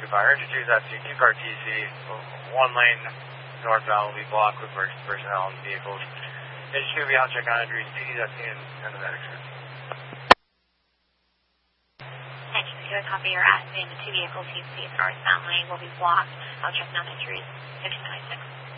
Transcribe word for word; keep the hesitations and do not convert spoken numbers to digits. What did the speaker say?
goodbye. Urgent two is two car T C, one lane northbound will be blocked with emergency personnel and vehicles. Engine two will be out, check on injuries, T Ds at scene, and the medics. Engine two, I copy your asking the two vehicles you see northbound lane will be blocked. I'll check on injuries. fifteen ninety-six.